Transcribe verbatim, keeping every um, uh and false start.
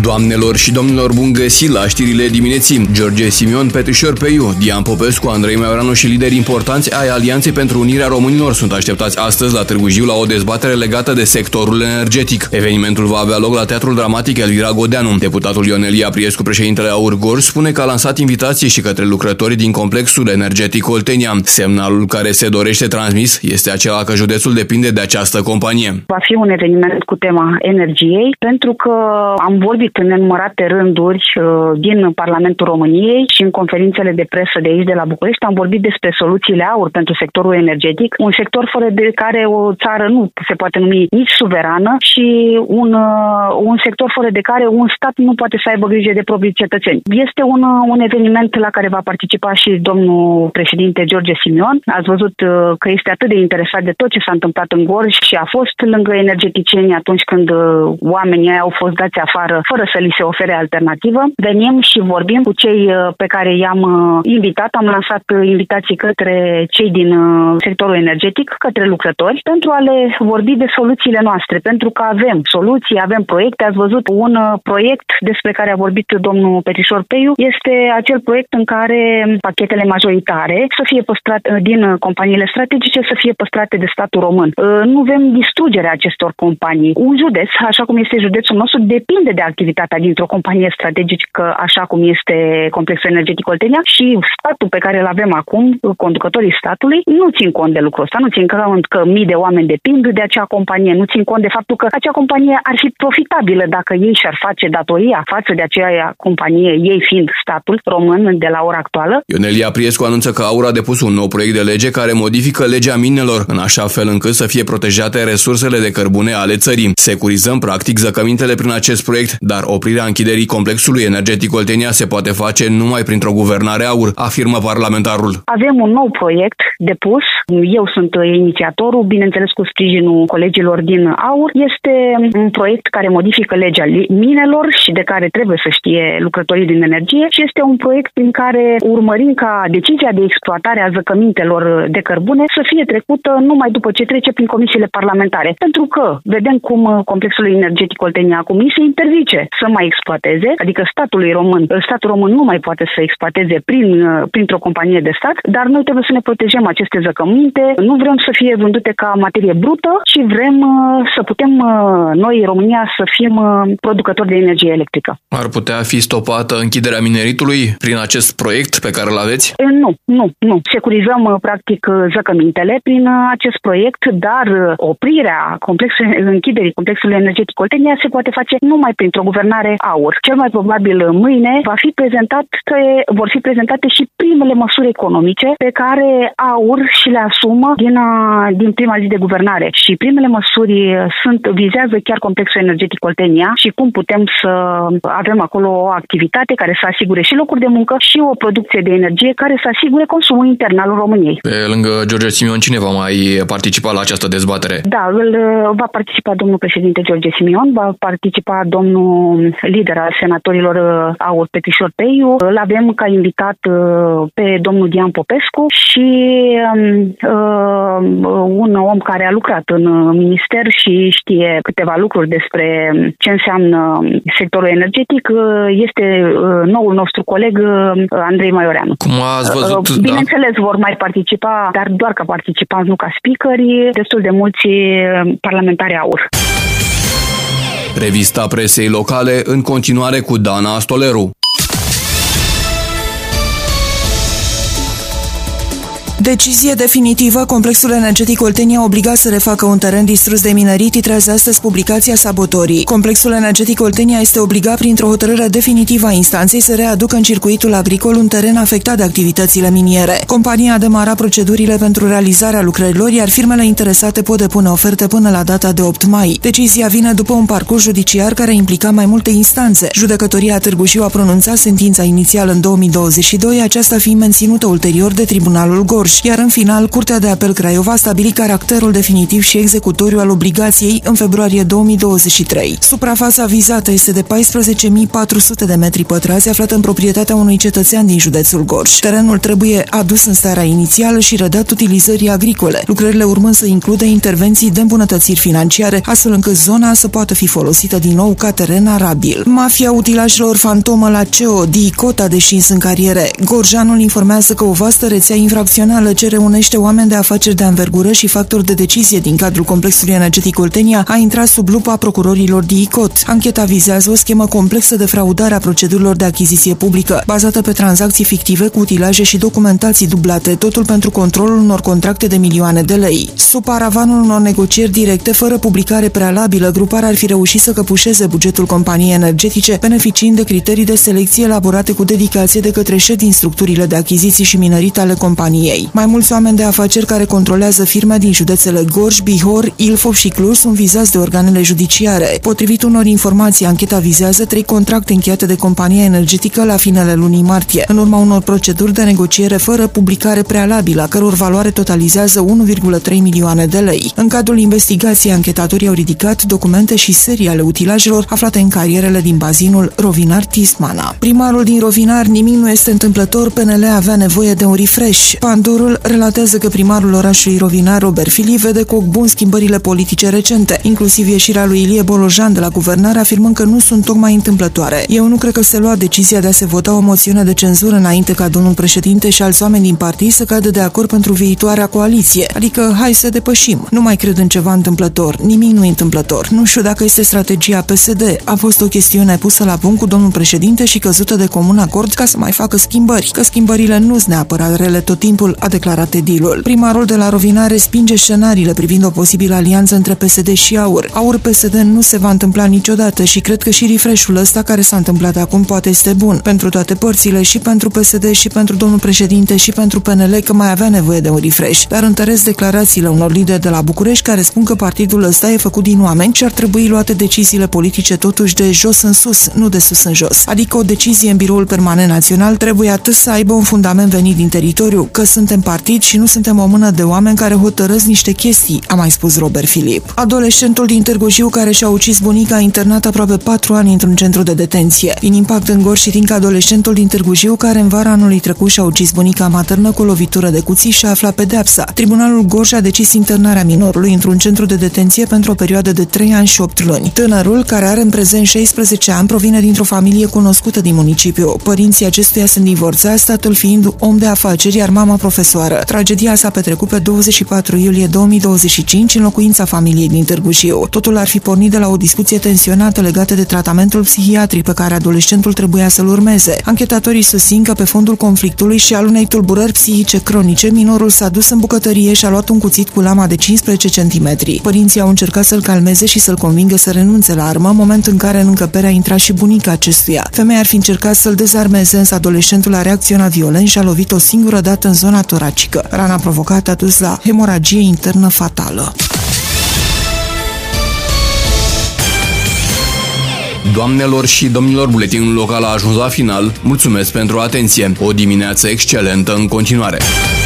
Doamnelor și domnilor, bun găsit la știrile dimineții. George Simion, Petrișor Peiu, Dian Popescu, Andrei Maioranu și lideri importanți ai Alianței pentru Unirea Românilor sunt așteptați astăzi la Târgu Jiu la o dezbatere legată de sectorul energetic. Evenimentul va avea loc la Teatrul Dramatic Elvira Godeanu. Deputatul Ionelia Priescu, președintele AUR Gorj, spune că a lansat invitații și către lucrătorii din complexul energetic Oltenia. Semnalul care se dorește transmis este acela că județul depinde de această companie. Va fi un eveniment cu tema energiei, pentru că am vorbit în nenumărate rânduri din Parlamentul României și în conferințele de presă de aici de la București am vorbit despre soluțiile AUR pentru sectorul energetic, un sector fără de care o țară nu se poate numi nici suverană și un, un sector fără de care un stat nu poate să aibă grijă de proprii cetățeni. Este un, un eveniment la care va participa și domnul președinte George Simion. Ați văzut că este atât de interesat de tot ce s-a întâmplat în Gorj și a fost lângă energeticieni atunci când oamenii au fost dați afară fără să li se ofere alternativă. Venim și vorbim cu cei pe care i-am invitat. Am lansat invitații către cei din sectorul energetic, către lucrători, pentru a le vorbi de soluțiile noastre, pentru că avem soluții, avem proiecte. Ați văzut un proiect despre care a vorbit domnul Petrișor Peiu, este acel proiect în care pachetele majoritare să fie păstrate din companiile strategice, să fie păstrate de statul român. Nu vrem distrugerea acestor companii. Un județ, așa cum este județul nostru, depinde de activitatea dintr-o companie strategică, așa cum este complexul energetic Oltenia, și statul pe care îl avem acum, conducătorii statului, nu țin cont de lucrul ăsta, nu țin cont că mii de oameni depind de acea companie, nu țin cont de faptul că acea companie ar fi profitabilă dacă ei și-ar face datoria față de aceea companie, ei fiind statul român de la ora actuală. Ionelia Priescu anunță că AUR a depus un nou proiect de lege care modifică legea minelor în așa fel încât să fie protejate resursele de cărbune ale țării. Securizăm practic zăcămintele prin acest proiect, dar oprirea închiderii complexului energetic Oltenia se poate face numai printr-o guvernare AUR, afirmă parlamentarul. Avem un nou proiect depus, eu sunt inițiatorul, bineînțeles cu sprijinul colegilor din AUR. Este un proiect care modifică legea minelor și de care trebuie să știe lucrătorii din energie și este un proiect prin care urmărim ca decizia de exploatare a zăcămintelor de cărbune să fie trecută numai după ce trece prin comisiile parlamentare. Pentru că vedem cum complexul energetic Oltenia acum se interzice să mai exploateze, adică statului român, statul român nu mai poate să exploateze prin, printr-o companie de stat, dar noi trebuie să ne protejăm aceste zăcăminte, nu vrem să fie vândute ca materie brută și vrem să putem noi, România, să fim producători de energie electrică. Ar putea fi stopată închiderea mineritului prin acest proiect pe care îl aveți? Nu, nu, nu. Securizăm practic zăcămintele prin acest proiect, dar oprirea complexului, închiderii complexului energetic Oltenia se poate face numai printr-o guvernare AUR. Cel mai probabil mâine va fi prezentat că vor fi prezentate și primele măsuri economice pe care AUR și le asumă din, din prima zi de guvernare. Și primele măsuri sunt, vizează chiar complexul energetic Oltenia și cum putem să avem acolo o activitate care să asigure și locuri de muncă și o producție de energie care să asigure consumul intern al României. Pe lângă George Simion, cine va mai participa la această dezbatere? Da, îl, va participa domnul președinte George Simion, va participa domnul lider al senatorilor AUR Petrișor Peiu, îl avem ca invitat pe domnul Dian Popescu și uh, un om care a lucrat în minister și știe câteva lucruri despre ce înseamnă sectorul energetic, este noul nostru coleg Andrei Maioranu. Cum ați văzut? Bineînțeles, da. vor mai participa, dar doar ca participanți, nu ca speakeri, destul de mulți parlamentari AUR. Revista presei locale în continuare cu Dana Stoleru. Decizie definitivă, complexul energetic Oltenia a obligat să refacă un teren distrus de minerii, titrează astăzi publicația Sabotorii. Complexul energetic Oltenia este obligat printr-o hotărâre definitivă a instanței să readucă în circuitul agricol un teren afectat de activitățile miniere. Compania a demarat procedurile pentru realizarea lucrărilor, iar firmele interesate pot depune oferte până la data de opt mai. Decizia vine după un parcurs judiciar care implica mai multe instanțe. Judecătoria Târgu Jiu a pronunțat sentința inițială în două mii douăzeci și doi, aceasta fiind menținută ulterior de Tribunalul Gorj. Gorj, iar în final, Curtea de Apel Craiova a stabilit caracterul definitiv și executoriu al obligației în februarie două mii douăzeci și trei. Suprafața vizată este de paisprezece mii patru sute de metri pătrați, aflată în proprietatea unui cetățean din județul Gorj. Terenul trebuie adus în starea inițială și redat utilizării agricole, lucrările urmând să includă intervenții de îmbunătățiri financiare, astfel încât zona să poată fi folosită din nou ca teren arabil. Mafia utilajelor fantomă la C E O, DICOT, a deșins în cariere. Gorjanul informează că o vastă rețea infracțională ce reunește oameni de afaceri de anvergură și factori de decizie din cadrul complexului energetic Oltenia a intrat sub lupa procurorilor DICOT. Ancheta vizează o schemă complexă de fraudare a procedurilor de achiziție publică, bazată pe tranzacții fictive cu utilaje și documentații dublate, totul pentru controlul unor contracte de milioane de lei. Sub paravanul unor negocieri directe, fără publicare prealabilă, gruparea ar fi reușit să căpușeze bugetul companiei energetice, beneficiind de criterii de selecție elaborate cu dedicație de către șefi din structurile de achiziții și minerit ale companiei. Mai mulți oameni de afaceri care controlează firme din județele Gorj, Bihor, Ilfov și Cluj sunt vizați de organele judiciare. Potrivit unor informații, ancheta vizează trei contracte încheiate de compania energetică la finele lunii martie, în urma unor proceduri de negociere fără publicare prealabilă, a căror valoare totalizează unu virgulă trei milioane de lei. În cadrul investigației, anchetatorii au ridicat documente și serii ale utilajelor aflate în carierele din bazinul Rovinar-Tismana. Primarul din Rovinar: nimic nu este întâmplător, P N L avea nevoie de un refresh. Pandorul relatează că primarul orașului Rovinar, Robert Filip, vede cu ochi buni schimbările politice recente, inclusiv ieșirea lui Ilie Bolojan de la guvernare, afirmând că nu sunt tocmai întâmplătoare. Eu nu cred că se lua decizia de a se vota o moțiune de cenzură înainte ca domnul președinte și alți oameni din partid să cadă de acord pentru viitoarea coaliție. Adică, hai să depășim. Nu mai cred în ceva întâmplător. Nimic nu e întâmplător. Nu știu dacă este strategia P S D. A fost o chestiune pusă la punct cu domnul președinte și căzută de comun acord ca să mai facă schimbări. Că schimbările nu sunt neapărat rele tot timpul, a declarat edilul. Primarul de la Rovinar respinge scenariile privind o posibilă alianță între P S D și AUR. AUR-P S D nu se va întâmpla niciodată și cred că și refresh-ul ăsta care s-a întâmplat acum poate este bun pentru toate părțile, și pentru P S D, și pentru domnul președinte, și pentru P N L, că mai avea nevoie de un refresh. Dar întăresc declarațiile unor lideri de la București care spun că partidul ăsta e făcut din oameni și ar trebui luate deciziile politice totuși de jos în sus, nu de sus în jos. Adică o decizie în biroul permanent național trebuie atât să aibă un fundament venit din teritoriu, că suntem partid și nu suntem o mână de oameni care hotărăsc niște chestii, a mai spus Robert Filip. Adolescentul din Târgu Jiu care și-a ucis bunica a internat aproape patru ani într-un centru de detenție. Din impact în Gorj știm că adolescentul din Târgu Jiu, care în vara anului trecut și-a ucis bunica maternă cu o lovitură de cuțit, și-a aflat pedeapsa. Tribunalul Gorj a decis internarea minorului într-un centru de detenție pentru o perioadă de trei ani și opt luni. Tânărul, care are în prezent șaisprezece ani, provine dintr-o familie cunoscută din municipiu. Părinții acestuia sunt divorțați, tatăl fiind om de afaceri, iar mama profesoară. Tragedia s-a petrecut pe douăzeci și patru iulie două mii douăzeci și cinci în locuința familiei din Târgu Jiu. Totul ar fi pornit de la o discuție tensionată legată de tratamentul psihiatric pe care adolescentul trebuia să-l urmeze. Anchetatorii susțin că pe fondul conflictului și al unei tulburări psihice cronice, minorul s-a dus în bucătărie și a luat un cuțit cu lama de cincisprezece centimetri. Părinții au încercat să-l calmeze și să-l convingă să renunțe la armă, moment în care în încăpere a intrat și bunica acestuia. Femeia ar fi încercat să-l dezarmeze, însă adolescentul a reacționat violent și a lovit o singură dată în zona toracică. Rana provocată a dus la hemoragie internă fatală. Doamnelor și domnilor, buletinul local a ajuns la final. Mulțumesc pentru atenție. O dimineață excelentă în continuare.